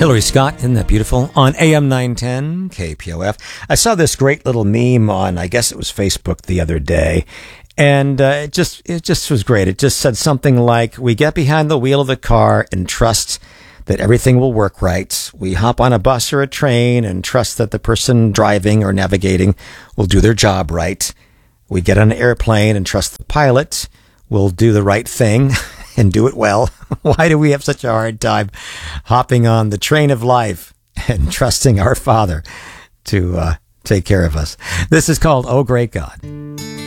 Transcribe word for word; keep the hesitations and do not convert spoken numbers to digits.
Hillary Scott, isn't that beautiful? On A M nine ten, K P O F. I saw this great little meme on, I guess it was Facebook the other day, and uh, it just it just was great. It just said something like, we get behind the wheel of the car and trust that everything will work right. We hop on a bus or a train and trust that the person driving or navigating will do their job right. We get on an airplane and trust the pilot will do the right thing and do it well. Why do we have such a hard time hopping on the train of life and trusting our Father to uh, take care of us? This is called Oh Great God.